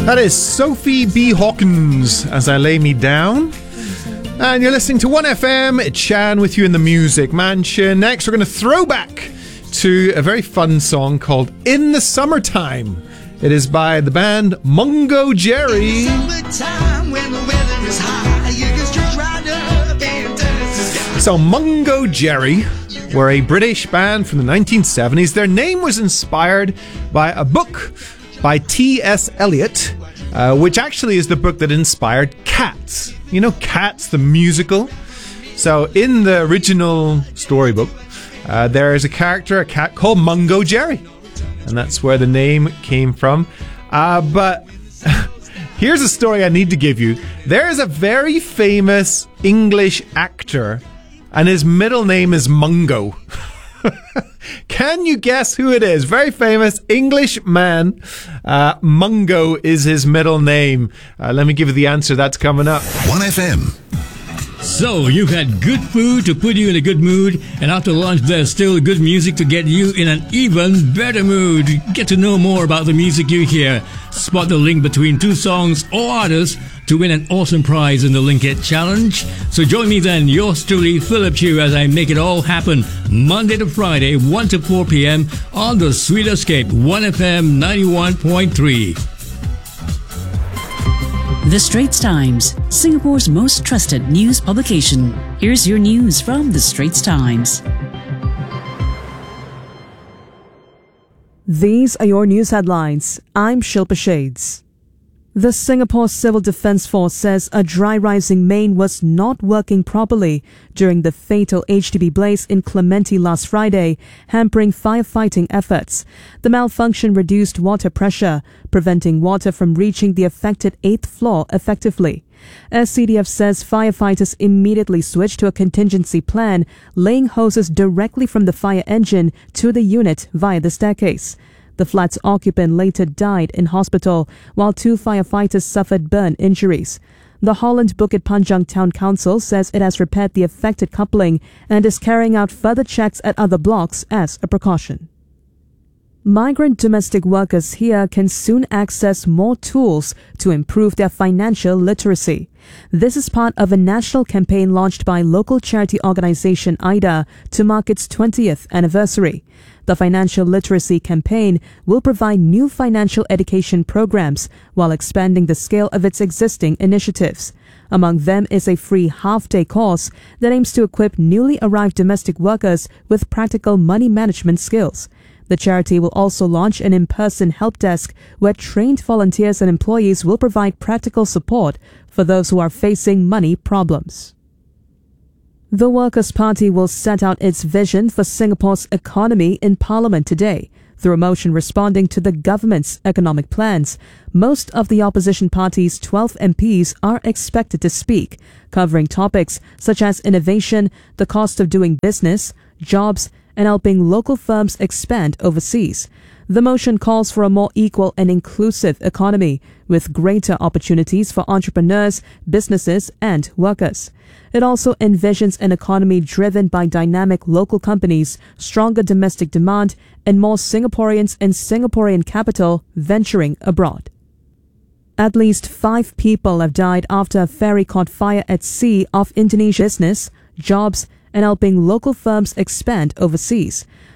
That is Sophie B. Hawkins, As I Lay Me Down. And you're listening to 1FM, Chan with you in the Music Mansion. Next, we're going to throw back to a very fun song called In the Summertime. It is by the band Mungo Jerry. So Mungo Jerry were a British band from the 1970s. Their name was inspired by a book by T.S. Eliot, which actually is the book that inspired Cats. You know Cats, the musical? So in the original storybook, there is a character, a cat called Mungo Jerry. And that's where the name came from. But here's a story I need to give you. There is a very famous English actor, and his middle name is Mungo. Can you guess who it is? Very famous English man. Mungo is his middle name. Let me give you the answer. That's coming up. 1FM. So, you've had good food to put you in a good mood, and after lunch there's still good music to get you in an even better mood. Get to know more about the music you hear. Spot the link between two songs or artists to win an awesome prize in the Link It Challenge. So join me then, yours truly, Philip Chu, as I make it all happen Monday to Friday, 1 to 4 p.m. on the Sweet Escape, 1FM 91.3. The Straits Times, Singapore's most trusted news publication. Here's your news from The Straits Times. These are your news headlines. I'm Shilpa Shades. The Singapore Civil Defence Force says a dry rising main was not working properly during the fatal HDB blaze in Clementi last Friday, hampering firefighting efforts. The malfunction reduced water pressure, preventing water from reaching the affected 8th floor effectively. SCDF says firefighters immediately switched to a contingency plan, laying hoses directly from the fire engine to the unit via the staircase. The flat's occupant later died in hospital, while 2 firefighters suffered burn injuries. The Holland Bukit Panjang Town Council says it has repaired the affected coupling and is carrying out further checks at other blocks as a precaution. Migrant domestic workers here can soon access more tools to improve their financial literacy. This is part of a national campaign launched by local charity organization IDA to mark its 20th anniversary. The financial literacy campaign will provide new financial education programs while expanding the scale of its existing initiatives. Among them is a free half-day course that aims to equip newly arrived domestic workers with practical money management skills. The charity will also launch an in-person help desk where trained volunteers and employees will provide practical support for those who are facing money problems. The Workers' Party will set out its vision for Singapore's economy in Parliament today. Through a motion responding to the government's economic plans, most of the opposition party's 12 MPs are expected to speak, covering topics such as innovation, the cost of doing business, jobs, and helping local firms expand overseas. The motion calls for a more equal and inclusive economy with greater opportunities for entrepreneurs, businesses, and workers. It also envisions an economy driven by dynamic local companies, stronger domestic demand, and more Singaporeans and Singaporean capital venturing abroad. At least 5 people have died after a ferry caught fire at sea off Indonesia's business, jobs, and helping local firms expand overseas.